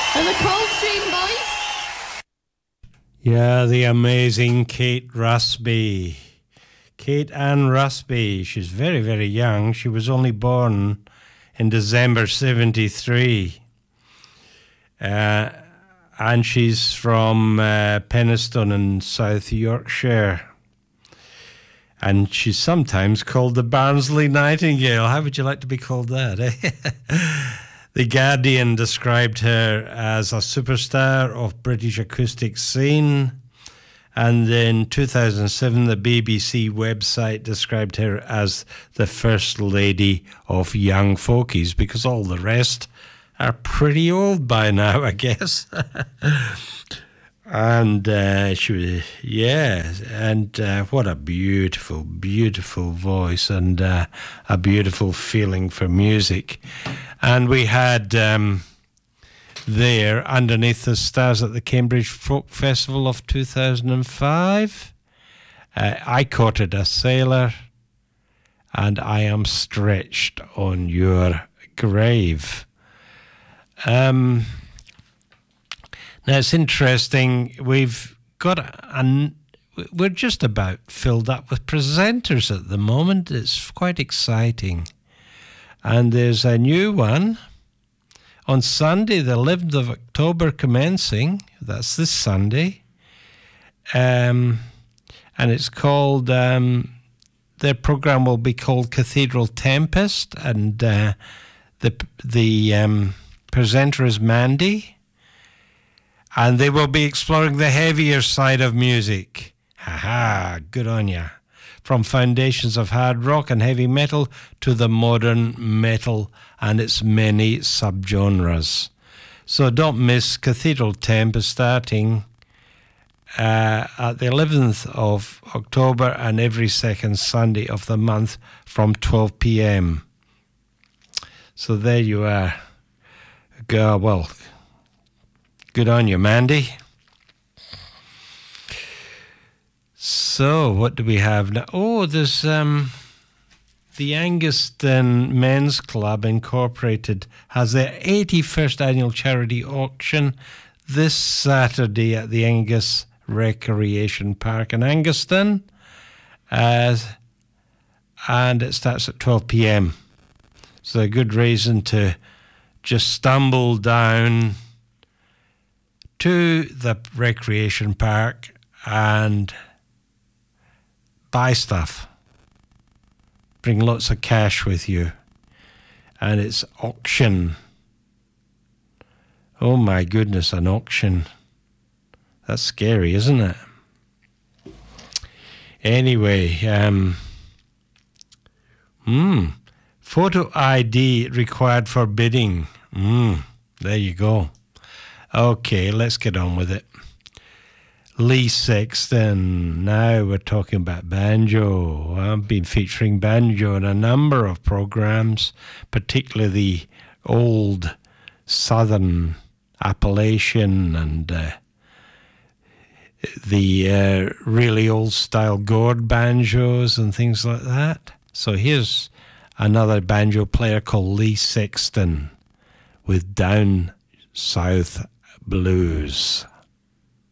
And the Coldstream Boys. Yeah, the amazing Kate Rusby. Kate Ann Rusby. She's very, very young. She was only born in December 73. And she's from Penistone in South Yorkshire. And she's sometimes called the Barnsley Nightingale. How would you like to be called that, eh? The Guardian described her as a superstar of British acoustic scene. And in 2007, the BBC website described her as the First Lady of Young Folkies, because all the rest are pretty old by now, I guess. And she was, yeah, and what a beautiful, beautiful voice and a beautiful feeling for music. And we had there, Underneath the Stars at the Cambridge Folk Festival of 2005, I Courted a Sailor, and I Am Stretched on Your Grave. Now, it's interesting. We've got we're just about filled up with presenters at the moment. It's quite exciting. And there's a new one on Sunday, the 11th of October, commencing. That's this Sunday. And it's called, their program will be called Cathedral Tempest. And the presenter is Mandy. And they will be exploring the heavier side of music. Ha-ha, good on ya. From foundations of hard rock and heavy metal to the modern metal and its many subgenres. So don't miss Cathedral Tempest starting at the 11th of October and every second Sunday of the month from 12 p.m. So there you are. Well, good on you, Mandy. So, what do we have now? Oh, there's the Anguston Men's Club Incorporated has their 81st annual charity auction this Saturday at the Angus Recreation Park in Anguston. And it starts at 12 p.m. So a good reason to just stumble down to the recreation park and buy stuff. Bring lots of cash with you. And it's auction. Oh my goodness, an auction. That's scary, isn't it? Anyway, photo ID required for bidding. There you go. Okay, let's get on with it. Lee Sexton. Now we're talking about banjo. I've been featuring banjo in a number of programs, particularly the old Southern Appalachian and the really old style gourd banjos and things like that. So here's another banjo player called Lee Sexton with Down South Blues.